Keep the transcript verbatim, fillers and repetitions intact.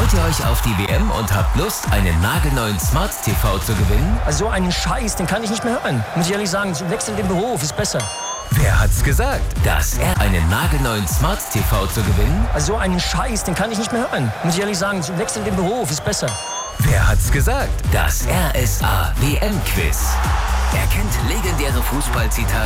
Freut ihr euch auf die W M und habt Lust, einen nagelneuen Smart T V zu gewinnen? Also so einen Scheiß, den kann ich nicht mehr hören. Muss ich ehrlich sagen, wechsel den Beruf, ist besser. Wer hat's gesagt, dass er einen nagelneuen Smart T V zu gewinnen? Also so einen Scheiß, den kann ich nicht mehr hören. Muss ich ehrlich sagen, wechsel den Beruf, ist besser. Wer hat's gesagt? Das R S A W M-Quiz. Er kennt legendäre Fußballzitate